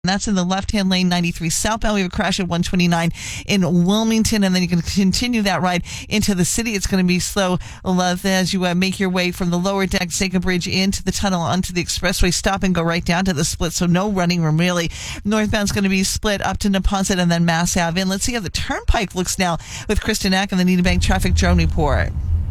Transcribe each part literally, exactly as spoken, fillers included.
That's in the left-hand lane, ninety-three southbound. We have a crash at one twenty-nine in Wilmington, and then you can continue that ride into the city. It's going to be slow as you uh, make your way from the lower deck, Sega Bridge, into the tunnel, onto the expressway. Stop and go right down to the split, so no running room, really. Northbound's going to be split up to Neponset and then Mass Ave in. Let's see how the Turnpike looks now with Kristen Ack and the Needham Bank Traffic Drone Report.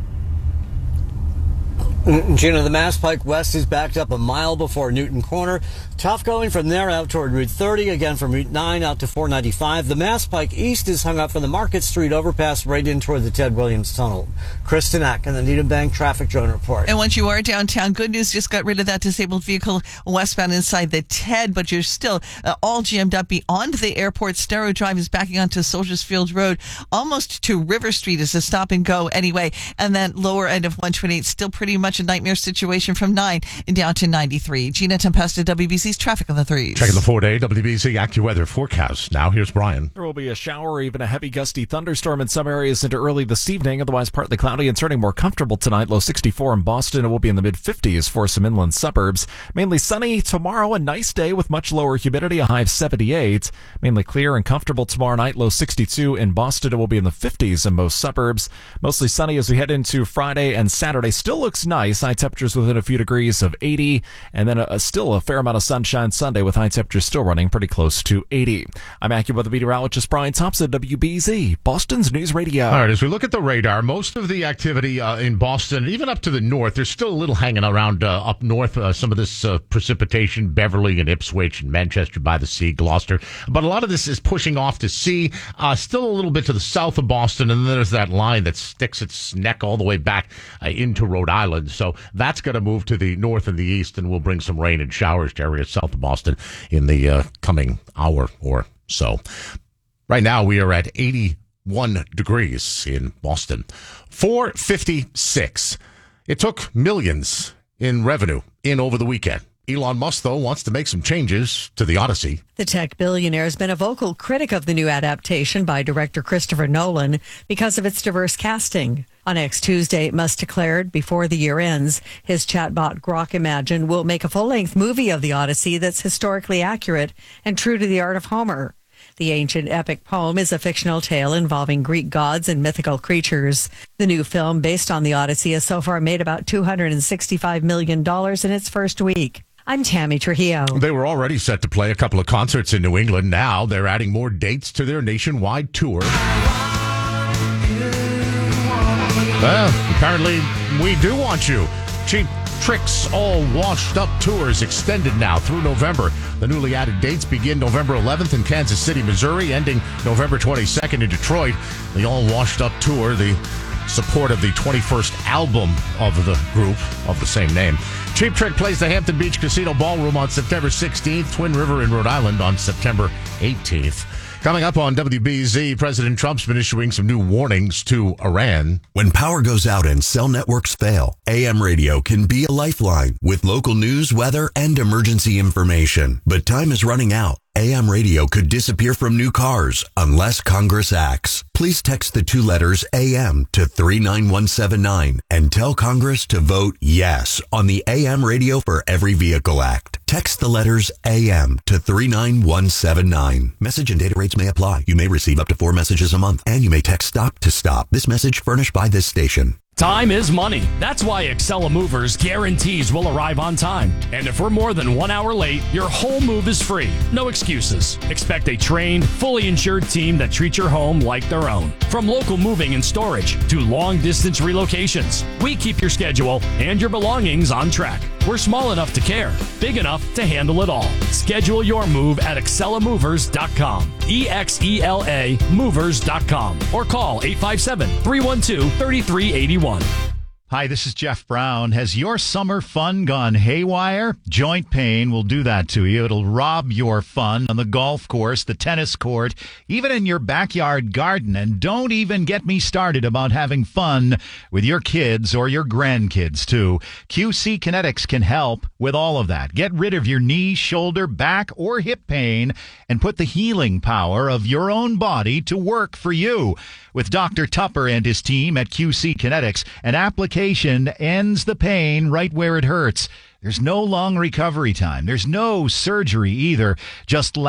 Gina, the Mass Pike West is backed up a mile before Newton Corner. Tough going from there out toward Route thirty, again from Route nine out to four ninety-five. The Mass Pike East is hung up from the Market Street overpass right in toward the Ted Williams Tunnel. Kristen Ack and the Needham Bank Traffic Drone Report. And once you are downtown, good news, just got rid of that disabled vehicle westbound inside the Ted, but you're still uh, all jammed up beyond the airport. Starrow Drive is backing onto Soldiers Field Road, almost to River Street is a stop and go anyway. And then lower end of one twenty-eight, still pretty much a nightmare situation from nine and down to ninety-three. Gina Tempesta, W B C's Traffic on the Threes. Checking the four-day W B C AccuWeather forecast. Now here's Brian. There will be a shower or even a heavy gusty thunderstorm in some areas into early this evening. Otherwise partly cloudy and turning more comfortable tonight. Low sixty-four in Boston. It will be in the mid-fifties for some inland suburbs. Mainly sunny tomorrow. A nice day with much lower humidity. A high of seventy-eight. Mainly clear and comfortable tomorrow night. Low sixty-two in Boston. It will be in the fifties in most suburbs. Mostly sunny as we head into Friday and Saturday. Still looks nice. High temperatures within a few degrees of eighty. And then a, a still a fair amount of sunshine Sunday with high temperatures still running pretty close to eighty. I'm AccuWeather meteorologist Brian Thompson, W B Z, Boston's News Radio. All right, as we look at the radar, most of the activity uh, in Boston, even up to the north, there's still a little hanging around uh, up north, uh, some of this uh, precipitation, Beverly and Ipswich and Manchester by the Sea, Gloucester. But a lot of this is pushing off to sea, uh, still a little bit to the south of Boston, and then there's that line that sticks its neck all the way back uh, into Rhode Island. So that's going to move to the north and the east, and will bring some rain and showers to areas south of Boston in the uh, coming hour or so. Right now, we are at eighty-one degrees in Boston. four fifty-six. It took millions in revenue in over the weekend. Elon Musk, though, wants to make some changes to the Odyssey. The tech billionaire has been a vocal critic of the new adaptation by director Christopher Nolan because of its diverse casting. On next Tuesday, Musk declared before the year ends, his chatbot Grok Imagine will make a full-length movie of the Odyssey that's historically accurate and true to the art of Homer. The ancient epic poem is a fictional tale involving Greek gods and mythical creatures. The new film, based on the Odyssey, has so far made about two hundred sixty-five million dollars in its first week. I'm Tammy Trujillo. They were already set to play a couple of concerts in New England. Now they're adding more dates to their nationwide tour. Well, apparently we do want you. Cheap Trick's All Washed Up Tour is extended now through November. The newly added dates begin November eleventh in Kansas City, Missouri, ending November twenty-second in Detroit. The All Washed Up Tour, the support of the twenty-first album of the group of the same name. Cheap Trick plays the Hampton Beach Casino Ballroom on September sixteenth, Twin River in Rhode Island on September eighteenth. Coming up on W B Z, President Trump's been issuing some new warnings to Iran. When power goes out and cell networks fail, A M radio can be a lifeline with local news, weather, and emergency information. But time is running out. A M radio could disappear from new cars unless Congress acts. Please text the two letters A M to three nine one seven nine and tell Congress to vote yes on the A M Radio for Every Vehicle Act. Text the letters A M to three nine one seven nine. Message and data rates may apply. You may receive up to four messages a month, and you may text STOP to STOP. This message furnished by this station. Time is money. That's why Excella Movers guarantees we'll arrive on time. And if we're more than one hour late, your whole move is free. No excuses. Expect a trained, fully insured team that treats your home like their own. From local moving and storage to long-distance relocations, we keep your schedule and your belongings on track. We're small enough to care, big enough to handle it all. Schedule your move at excella movers dot com. E X E L A movers dot com. Or call eight five seven, three one two, three three eight one. Hi, this is Jeff Brown. Has your summer fun gone haywire? Joint pain will do that to you. It'll rob your fun on the golf course, the tennis court, even in your backyard garden. And don't even get me started about having fun with your kids or your grandkids, too. Q C Kinetics can help with all of that. Get rid of your knee, shoulder, back, or hip pain and put the healing power of your own body to work for you. With Doctor Tupper and his team at Q C Kinetics, an application ends the pain right where it hurts. There's no long recovery time. There's no surgery either. Just